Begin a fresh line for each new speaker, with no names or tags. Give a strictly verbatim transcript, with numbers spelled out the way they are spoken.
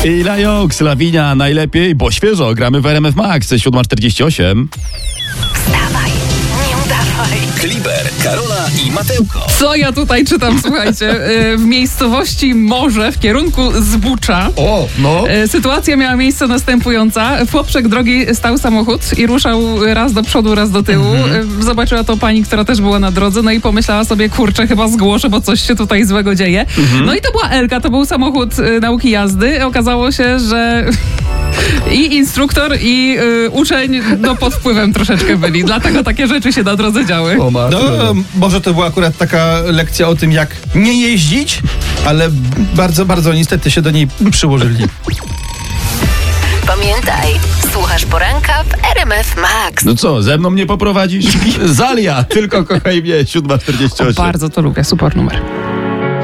I Lajoks, Lawinia, najlepiej, bo świeżo, gramy w R M F Max, siódma czterdzieści osiem.
Wstawaj, nie udawaj.
Kliber, Karola i Matełko.
Co ja tutaj czytam, słuchajcie, w miejscowości Morze w kierunku Zbucza.
O, no.
Sytuacja miała miejsce następująca. W poprzek drogi stał samochód i ruszał raz do przodu, raz do tyłu. Mhm. Zobaczyła to pani, która też była na drodze, no i pomyślała sobie, kurczę, chyba zgłoszę, bo coś się tutaj złego dzieje. Mhm. No i to była Elka, to był samochód nauki jazdy. Okazało się, że i instruktor, i y, uczeń no, pod wpływem troszeczkę byli. Dlatego takie rzeczy się na drodze działy.
O,
No, może to była akurat taka lekcja o tym, jak nie jeździć, ale bardzo, bardzo niestety się do niej przyłożyli.
Pamiętaj, słuchasz poranka w R M F Max.
No co, ze mną mnie poprowadzisz? Zalia, tylko kochaj mnie, siódma czterdzieści osiem.
Bardzo to lubię, super numer.